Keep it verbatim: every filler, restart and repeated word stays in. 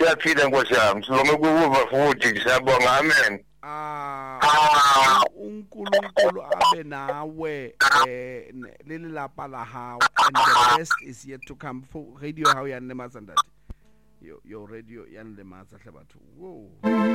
siyaphila Nkosi yami silome kukuva futhi siyabonga amen. Ah uNkulunkulu abe nawe eh leli lapha la hawo and the best is yet to come for radio how ya nemaza ndati yo yo radio ya nemaza hle bathu. Whoa.